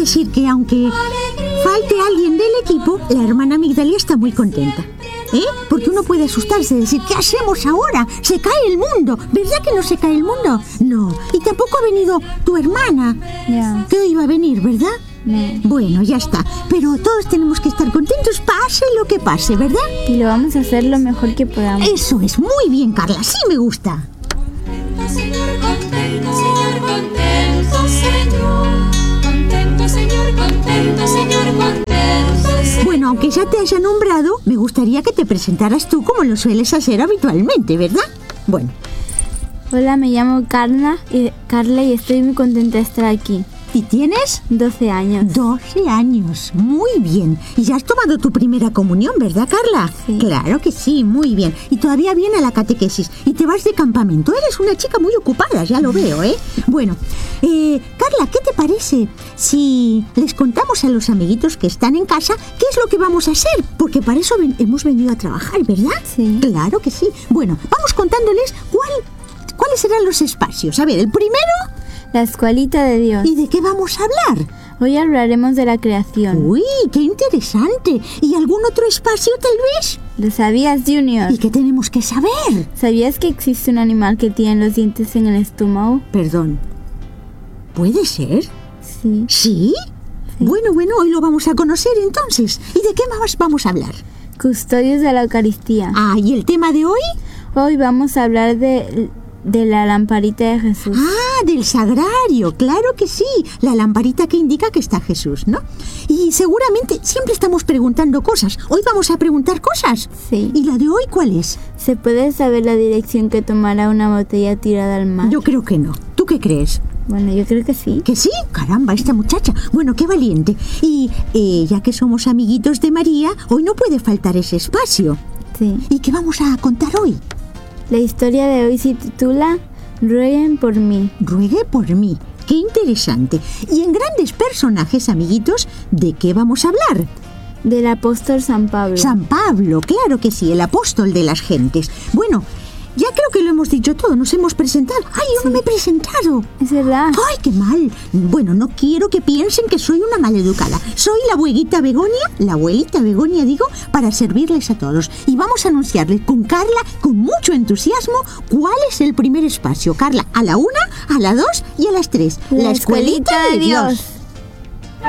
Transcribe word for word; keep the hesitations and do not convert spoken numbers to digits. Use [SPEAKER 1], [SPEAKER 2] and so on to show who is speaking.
[SPEAKER 1] decir que aunque falte alguien del equipo, la hermana Migdalia está muy contenta. ¿Eh? Porque uno puede asustarse y decir, ¿qué hacemos ahora? Se cae el mundo. ¿Verdad que no se cae el mundo? No. Y tampoco ha venido tu hermana.
[SPEAKER 2] Ya.
[SPEAKER 1] Que iba a venir, ¿verdad?
[SPEAKER 2] No.
[SPEAKER 1] Bueno, ya está. Pero todos tenemos que estar contentos, pase lo que pase, ¿verdad?
[SPEAKER 2] Y lo vamos a hacer lo mejor que podamos.
[SPEAKER 1] Eso es, muy bien, Carla, sí me gusta.
[SPEAKER 3] Señor, contento, Señor, contento, Señor. Contento, Señor, contento, Señor, contento, Señor.
[SPEAKER 1] Bueno, aunque ya te haya nombrado, me gustaría que te presentaras tú como lo sueles hacer habitualmente, ¿verdad? Bueno.
[SPEAKER 2] Hola, me llamo Carla y, Carla y estoy muy contenta de estar aquí.
[SPEAKER 1] ¿Y tienes?
[SPEAKER 2] doce años.
[SPEAKER 1] doce años, muy bien. Y ya has tomado tu primera comunión, ¿verdad, Carla?
[SPEAKER 2] Sí.
[SPEAKER 1] Claro que sí, muy bien. Y todavía viene a la catequesis. Y te vas de campamento. Eres una chica muy ocupada, ya lo veo, ¿eh? Bueno, eh, Carla, ¿qué te parece si les contamos a los amiguitos que están en casa qué es lo que vamos a hacer? Porque para eso ven- hemos venido a trabajar, ¿verdad?
[SPEAKER 2] Sí.
[SPEAKER 1] Claro que sí. Bueno, vamos contándoles cuál, cuáles serán los espacios. A ver, el primero...
[SPEAKER 2] La escuelita de Dios.
[SPEAKER 1] ¿Y de qué vamos a hablar?
[SPEAKER 2] Hoy hablaremos de la creación.
[SPEAKER 1] Uy, qué interesante. ¿Y algún otro espacio tal vez?
[SPEAKER 2] ¿Lo sabías, Junior?
[SPEAKER 1] ¿Y qué tenemos que saber?
[SPEAKER 2] ¿Sabías que existe un animal que tiene los dientes en el estómago?
[SPEAKER 1] Perdón. ¿Puede ser?
[SPEAKER 2] Sí.
[SPEAKER 1] ¿Sí? Bueno, bueno, hoy lo vamos a conocer entonces. ¿Y de qué más vamos a hablar?
[SPEAKER 2] Custodios de la Eucaristía.
[SPEAKER 1] Ah, ¿y el tema de hoy?
[SPEAKER 2] Hoy vamos a hablar de, de la lamparita de Jesús.
[SPEAKER 1] Ah, del sagrario, claro que sí. La lamparita que indica que está Jesús, ¿no? Y seguramente siempre estamos preguntando cosas. Hoy vamos a preguntar cosas.
[SPEAKER 2] Sí.
[SPEAKER 1] ¿Y la de hoy cuál es?
[SPEAKER 2] ¿Se puede saber la dirección que tomará una botella tirada al mar?
[SPEAKER 1] Yo creo que no. ¿Tú qué crees?
[SPEAKER 2] Bueno, yo creo que sí.
[SPEAKER 1] ¿Que sí? Caramba, esta muchacha. Bueno, qué valiente. Y eh, ya que somos amiguitos de María, hoy no puede faltar ese espacio.
[SPEAKER 2] Sí.
[SPEAKER 1] ¿Y qué vamos a contar hoy?
[SPEAKER 2] La historia de hoy se titula Rueguen por mí.
[SPEAKER 1] Ruegue por mí. Qué interesante. Y en grandes personajes, amiguitos, ¿de qué vamos a hablar?
[SPEAKER 2] Del apóstol San Pablo.
[SPEAKER 1] San Pablo, claro que sí, el apóstol de las gentes. Bueno, ya creo que lo hemos dicho todo, nos hemos presentado. ¡Ay, yo no me he presentado!
[SPEAKER 2] Es verdad.
[SPEAKER 1] ¡Ay, qué mal! Bueno, no quiero que piensen que soy una maleducada. Soy la abuelita Begonia, la abuelita Begonia, digo, para servirles a todos. Y vamos a anunciarles con Carla, con mucho entusiasmo, cuál es el primer espacio. Carla, a la una, a la dos y a las tres.
[SPEAKER 2] La escuelita de Dios.